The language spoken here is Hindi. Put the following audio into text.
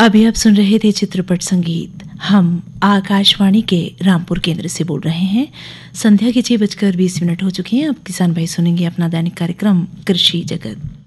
अभी आप सुन रहे थे चित्रपट संगीत। हम आकाशवाणी के रामपुर केंद्र से बोल रहे हैं। संध्या के 6:20 हो चुकी हैं। अब किसान भाई सुनेंगे अपना दैनिक कार्यक्रम कृषि जगत।